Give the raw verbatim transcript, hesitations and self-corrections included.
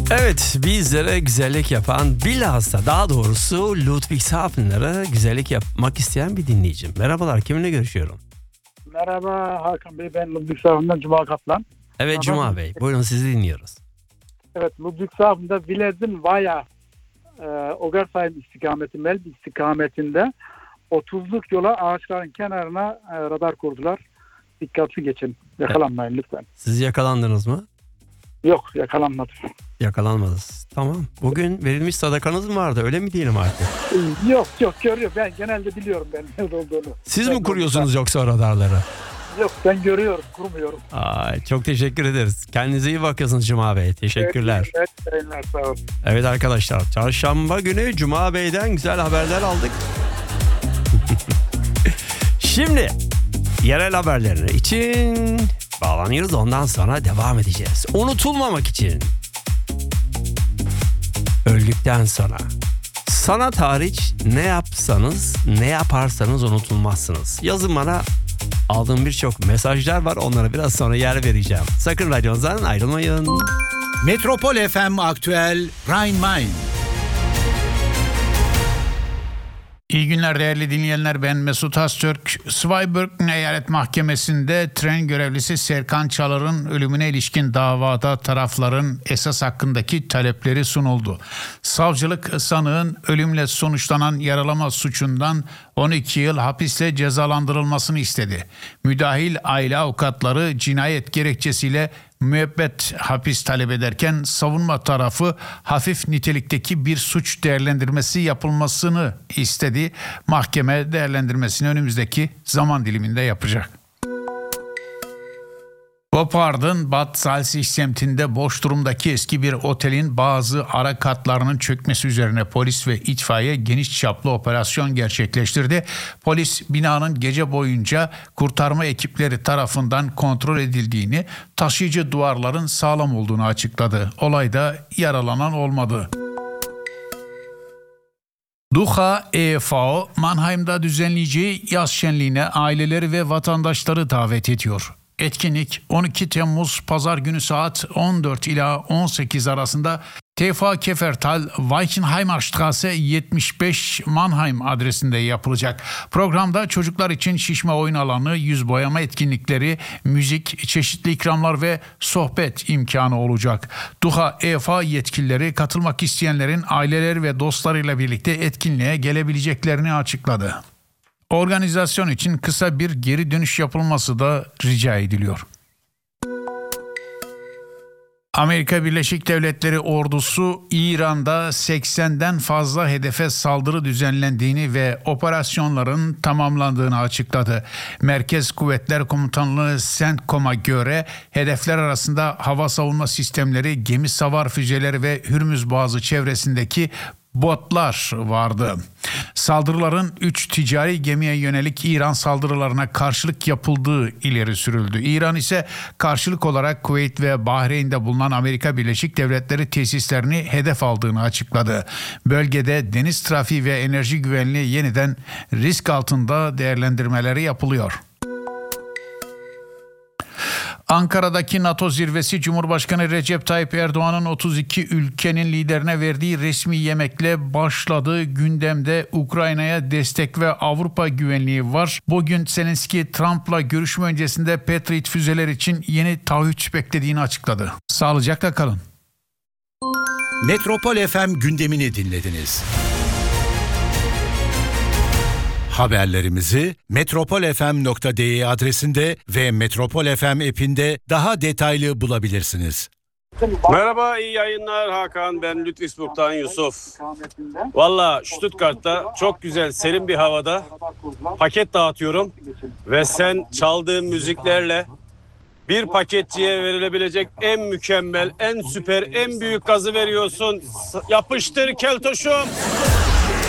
Evet, bizlere güzellik yapan, bilhassa daha doğrusu Ludwigshafen'lara güzellik yapmak isteyen bir dinleyicim. Merhabalar, kiminle görüşüyorum? Merhaba Hakan Bey, ben Ludwigshafen'dan Cuma Kaplan. Evet Merhaba. Cuma Bey, buyurun sizi dinliyoruz. Evet, Ludwigshafen'da Vilezin Vaya e, Ogersheim istikameti, Melb istikametinde otuzluk yola ağaçların kenarına e, radar kurdular. Dikkatli geçin, yakalanmayın lütfen. Siz yakalandınız mı? Yok, yakalanmadım. Yakalanmadınız. Tamam. Bugün verilmiş sadakanız mı vardı, öyle mi diyelim artık? Yok yok, görüyorum. Ben genelde biliyorum ben nerede olduğunu. Siz ben mi kuruyorsunuz yoksa radarları? Yok, ben görüyorum, kurmuyorum. Ay, çok teşekkür ederiz. Kendinize iyi bakıyorsunuz Cuma Bey. Teşekkürler. Evet, evet, sağ olun. Evet arkadaşlar, çarşamba günü Cuma Bey'den güzel haberler aldık. Şimdi yerel haberleri için bağlanıyoruz, ondan sonra devam edeceğiz. Unutulmamak için. Öldükten sonra. Sanat hariç ne yapsanız, ne yaparsanız unutulmazsınız. Yazın bana, aldığım birçok mesajlar var, onlara biraz sonra yer vereceğim. Sakın radyonuzdan ayrılmayın. Metropol F M Aktüel Rhein-Main. İyi günler değerli dinleyenler, ben Mesut Öztürk. Zweibrück Eyalet Mahkemesi'nde tren görevlisi Serkan Çalar'ın ölümüne ilişkin davada tarafların esas hakkındaki talepleri sunuldu. Savcılık sanığın ölümle sonuçlanan yaralama suçundan on iki yıl hapisle cezalandırılmasını istedi. Müdahil aile avukatları cinayet gerekçesiyle müebbet hapis talep ederken savunma tarafı hafif nitelikteki bir suç değerlendirmesi yapılmasını istedi. Mahkeme değerlendirmesini önümüzdeki zaman diliminde yapacak. Gotthard'ın Bad Salzig semtinde boş durumdaki eski bir otelin bazı ara katlarının çökmesi üzerine polis ve itfaiye geniş çaplı operasyon gerçekleştirdi. Polis binanın gece boyunca kurtarma ekipleri tarafından kontrol edildiğini, taşıyıcı duvarların sağlam olduğunu açıkladı. Olayda yaralanan olmadı. Duha E F O, Mannheim'da düzenleyeceği yaz şenliğine aileleri ve vatandaşları davet ediyor. Etkinlik on iki Temmuz Pazar günü saat on dört ila on sekiz arasında T V Kefertal Weichenheimerstraße yetmiş beş Mannheim adresinde yapılacak. Programda çocuklar için şişme oyun alanı, yüz boyama etkinlikleri, müzik, çeşitli ikramlar ve sohbet imkanı olacak. Duha E F A yetkilileri katılmak isteyenlerin aileleri ve dostlarıyla birlikte etkinliğe gelebileceklerini açıkladı. Organizasyon için kısa bir geri dönüş yapılması da rica ediliyor. Amerika Birleşik Devletleri ordusu İran'da seksenden fazla hedefe saldırı düzenlendiğini ve operasyonların tamamlandığını açıkladı. Merkez Kuvvetler Komutanlığı CENTCOM'a göre hedefler arasında hava savunma sistemleri, gemi savar füzeleri ve Hürmüz Boğazı çevresindeki botlar vardı. Saldırıların üç ticari gemiye yönelik İran saldırılarına karşılık yapıldığı ileri sürüldü. İran ise karşılık olarak Kuveyt ve Bahreyn'de bulunan Amerika Birleşik Devletleri tesislerini hedef aldığını açıkladı. Bölgede deniz trafiği ve enerji güvenliği yeniden risk altında değerlendirmeleri yapılıyor. Ankara'daki NATO zirvesi Cumhurbaşkanı Recep Tayyip Erdoğan'ın otuz iki ülkenin liderine verdiği resmi yemekle başladı. Gündemde Ukrayna'ya destek ve Avrupa güvenliği var. Bugün Zelenski Trump'la görüşme öncesinde Patriot füzeler için yeni taahhüt beklediğini açıkladı. Sağlıcakla kalın. Metropol F M gündemini dinlediniz. Haberlerimizi metropol f m nokta d e adresinde ve Metropol F M app'inde daha detaylı bulabilirsiniz. Merhaba, iyi yayınlar Hakan. Ben Ludwigsburg'dan Yusuf. Valla Stuttgart'ta çok güzel serin bir havada paket dağıtıyorum ve sen çaldığın müziklerle bir paketçiye verilebilecek en mükemmel, en süper, en büyük gazı veriyorsun. Yapıştır keltoşum.